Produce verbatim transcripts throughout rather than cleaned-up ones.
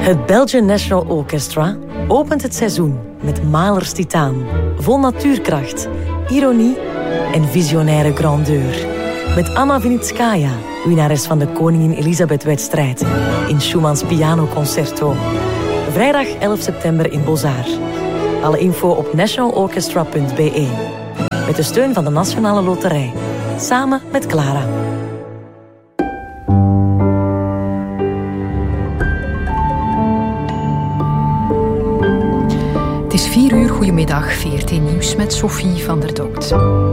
Het Belgian National Orchestra opent het seizoen met Mahlers Titaan. Vol natuurkracht, ironie en visionaire grandeur. Met Anna Vinitskaya, winnares van de Koningin Elisabeth-wedstrijd, in Schumanns pianoconcerto. Vrijdag elf september in Beaux-Arts. Alle info op national orchestra punt b e. Met de steun van de Nationale Loterij. Samen met Clara. Het is vier uur, goedemiddag, V R T Nieuws met Sophie van der Dokt.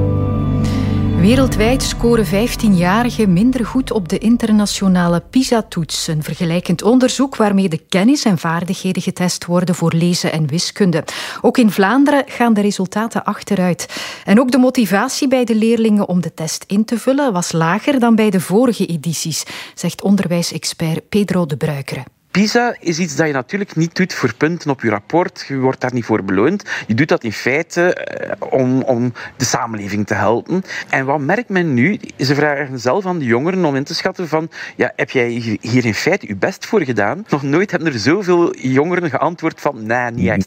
Wereldwijd scoren vijftienjarigen minder goed op de internationale PISA-toets. Een vergelijkend onderzoek waarmee de kennis en vaardigheden getest worden voor lezen en wiskunde. Ook in Vlaanderen gaan de resultaten achteruit. En ook de motivatie bij de leerlingen om de test in te vullen was lager dan bij de vorige edities, zegt onderwijsexpert Pedro de Bruikere. PISA is iets dat je natuurlijk niet doet voor punten op je rapport. Je wordt daar niet voor beloond. Je doet dat in feite om, om de samenleving te helpen. En wat merkt men nu? Ze vragen zelf aan de jongeren om in te schatten van, ja, heb jij hier in feite je best voor gedaan? Nog nooit hebben er zoveel jongeren geantwoord van, nee, niet echt.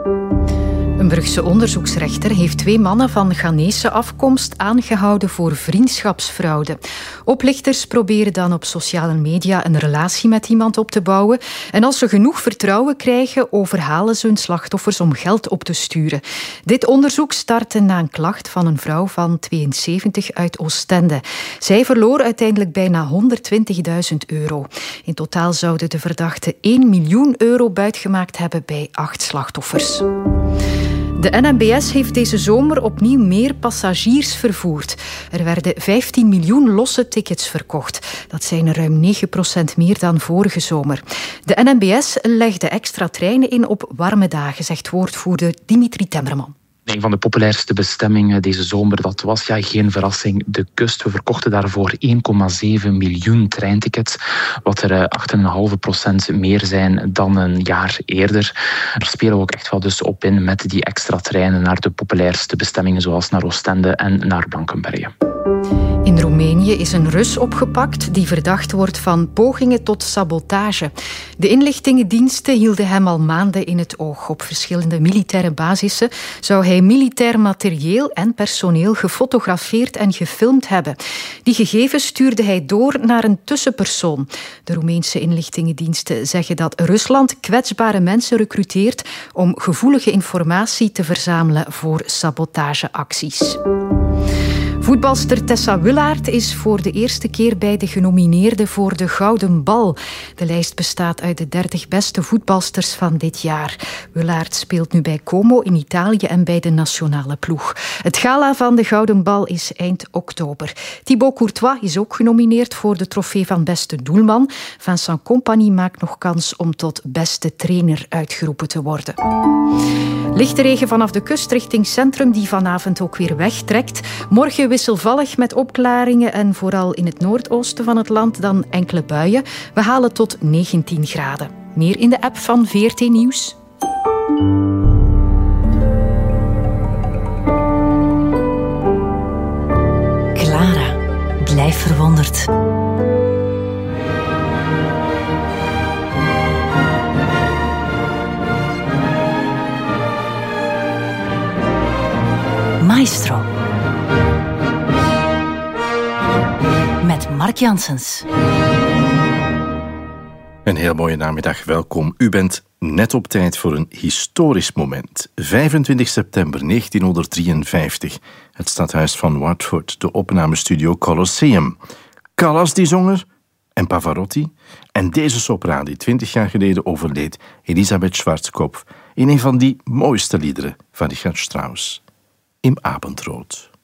Een Brugse onderzoeksrechter heeft twee mannen van Ghanese afkomst aangehouden voor vriendschapsfraude. Oplichters proberen dan op sociale media een relatie met iemand op te bouwen. En als ze genoeg vertrouwen krijgen, overhalen ze hun slachtoffers om geld op te sturen. Dit onderzoek startte na een klacht van een vrouw van tweeënzeventig uit Oostende. Zij verloor uiteindelijk bijna honderdtwintigduizend euro. In totaal zouden de verdachten één miljoen euro buitgemaakt hebben bij acht slachtoffers. De N M B S heeft deze zomer opnieuw meer passagiers vervoerd. Er werden vijftien miljoen losse tickets verkocht. Dat zijn er ruim negen procent meer dan vorige zomer. De N M B S legde extra treinen in op warme dagen, zegt woordvoerder Dimitri Temmerman. Een van de populairste bestemmingen deze zomer, dat was ja geen verrassing, de kust. We verkochten daarvoor één komma zeven miljoen treintickets, wat er acht komma vijf procent meer zijn dan een jaar eerder. Daar spelen we ook echt wel dus op in met die extra treinen naar de populairste bestemmingen, zoals naar Oostende en naar Blankenberge. In Roemenië is een Rus opgepakt die verdacht wordt van pogingen tot sabotage. De inlichtingendiensten hielden hem al maanden in het oog. Op verschillende militaire basissen zou hij militair materieel en personeel gefotografeerd en gefilmd hebben. Die gegevens stuurde hij door naar een tussenpersoon. De Roemeense inlichtingendiensten zeggen dat Rusland kwetsbare mensen recruteert om gevoelige informatie te verzamelen voor sabotageacties. Voetbalster Tessa Willaert is voor de eerste keer bij de genomineerden voor de Gouden Bal. De lijst bestaat uit de dertig beste voetbalsters van dit jaar. Willaert speelt nu bij Como in Italië en bij de nationale ploeg. Het gala van de Gouden Bal is eind oktober. Thibaut Courtois is ook genomineerd voor de trofee van beste doelman. Vincent Kompany maakt nog kans om tot beste trainer uitgeroepen te worden. Lichte regen vanaf de kust richting centrum die vanavond ook weer wegtrekt. Morgen wisselvallig met opklaringen en vooral in het noordoosten van het land dan enkele buien. We halen tot negentien graden. Meer in de app van V R T Nieuws. Clara, blijf verwonderd. Maestro. Met Mark Janssens. Een heel mooie namiddag, welkom. U bent net op tijd voor een historisch moment. vijfentwintig september negentienhonderddrieënvijftig. Het stadhuis van Watford, de opnamestudio Colosseum. Callas die zong er, en Pavarotti. En deze sopraan die twintig jaar geleden overleed, Elisabeth Schwarzkopf, in een van die mooiste liederen van Richard Strauss. Im Abendrot.